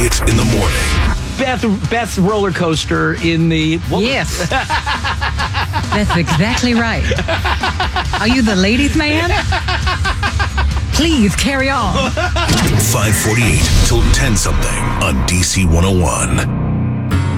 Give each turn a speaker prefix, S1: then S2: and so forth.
S1: Hit in the morning.
S2: Best roller coaster in the...
S3: Yes. That's exactly right. Are you the ladies' man? Please carry on.
S1: 5:48 till 10 something on DC 101.